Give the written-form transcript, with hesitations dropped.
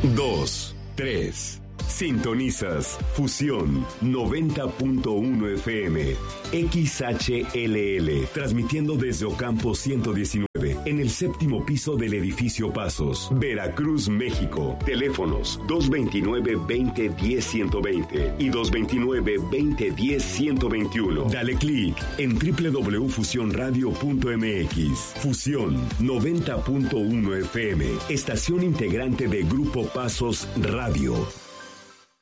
2, 3. Sintonizas Fusión 90.1 FM, XHLL, transmitiendo desde Ocampo 119, en el séptimo piso del edificio Pasos, Veracruz, México. Teléfonos 229-2010-120 y 229-2010-121. Dale clic en www.fusionradio.mx. Fusión 90.1 FM, estación integrante de Grupo Pasos Radio.